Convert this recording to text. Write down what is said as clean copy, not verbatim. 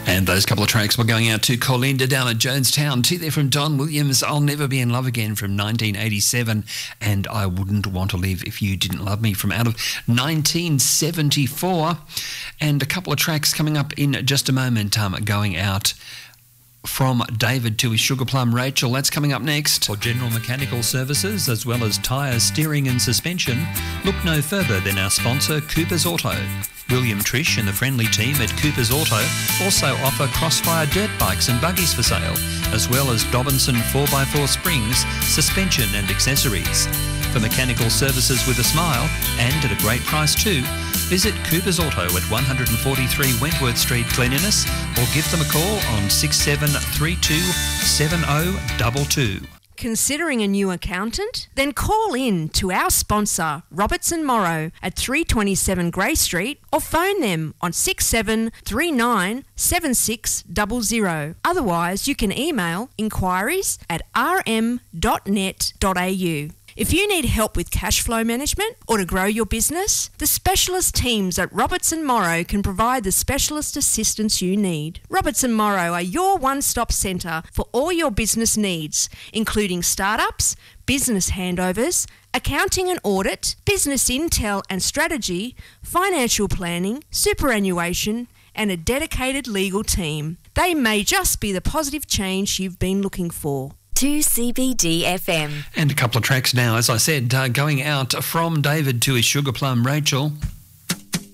And those couple of tracks were going out to Colinda down at Jonestown. Two there from Don Williams, I'll Never Be in Love Again from 1987, and I Wouldn't Want to Live If You Didn't Love Me from out of 1974. And a couple of tracks coming up in just a moment, going out from David to his Sugar Plum Rachel. That's coming up next. For general mechanical services as well as tyres, steering and suspension, look no further than our sponsor Cooper's Auto. William Trish and the friendly team at Cooper's Auto also offer Crossfire dirt bikes and buggies for sale, as well as Dobinson 4x4 springs, suspension and accessories. For mechanical services with a smile, and at a great price too, visit Cooper's Auto at 143 Wentworth Street, Glen Innes, or give them a call on 6732 7022. Considering a new accountant? Then call in to our sponsor, Robertson Morrow, at 327 Grey Street, or phone them on 6739 7600. Otherwise, you can email inquiries@rm.net.au. If you need help with cash flow management or to grow your business, the specialist teams at Robertson Morrow can provide the specialist assistance you need. Robertson Morrow are your one-stop centre for all your business needs, including startups, business handovers, accounting and audit, business intel and strategy, financial planning, superannuation, and a dedicated legal team. They may just be the positive change you've been looking for. 2CBD FM. And a couple of tracks now, as I said, going out from David to his Sugar Plum Rachel.